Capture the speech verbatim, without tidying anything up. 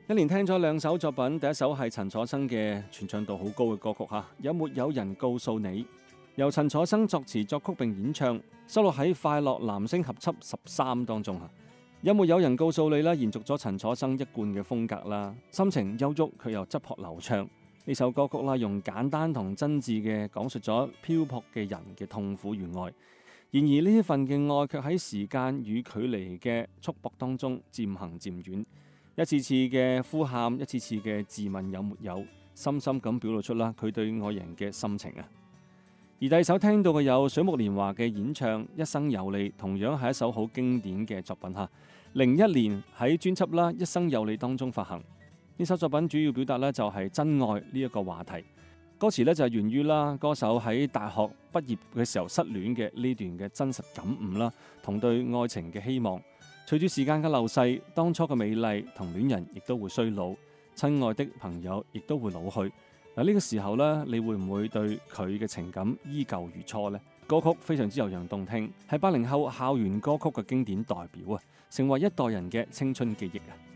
一連聽咗兩首作品，第一首係陳楚生嘅傳唱度好高嘅歌曲吓，有沒有人告訴你？由陳楚生作詞作曲並演唱，收錄喺《快樂男聲合輯十三》當中吓。有沒有人告訴你啦？延續咗陳楚生一貫嘅風格啦，心情憂鬱佢又質樸流暢。呢首歌曲啦，用簡單同真摯嘅講述咗漂泊嘅人嘅痛苦與愛。然而呢一份嘅愛卻喺時間與距離嘅束縛當中漸行漸遠。一次次嘅呼喊，一次次嘅自問有沒有，深深咁表露出啦佢對愛人嘅心情啊！而第二首聽到嘅有水木年華嘅演唱《一生有你》，同樣係一首好經典嘅作品吓。零一年喺專輯啦《一生有你》當中發行。呢首作品主要表達咧就係真愛呢一個話題。歌詞咧就係源於啦歌手喺大學畢業嘅時候失戀嘅呢段嘅真實感悟啦，同對愛情嘅希望。隨住時間嘅流逝，當初嘅美麗同戀人亦都會衰老，親愛的朋友亦都會老去。嗱，呢個時候呢，你會唔會對佢嘅情感依舊如初呢？歌曲非常之悠揚動聽，係八零後校園歌曲嘅經典代表啊，成為一代人嘅青春記憶啊！